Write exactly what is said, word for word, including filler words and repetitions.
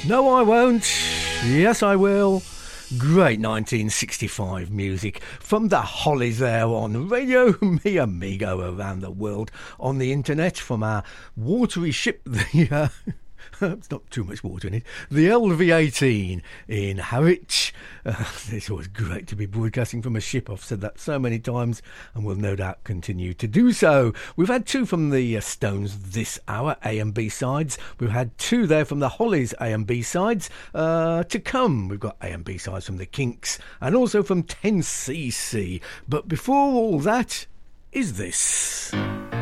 No, I won't. Yes, I will. Great nineteen sixty-five music from the Hollies there on Radio Mi Amigo around the world on the internet from our watery ship, the... Uh, it's not too much water in it. The L V eighteen in Harwich. Uh, it's always great to be broadcasting from a ship. I've said that so many times and will no doubt continue to do so. We've had two from the uh, Stones this hour, A and B sides. We've had two there from the Hollies, A and B sides. Uh, to come, we've got A and B sides from the Kinks and also from ten C C. But before all that is this.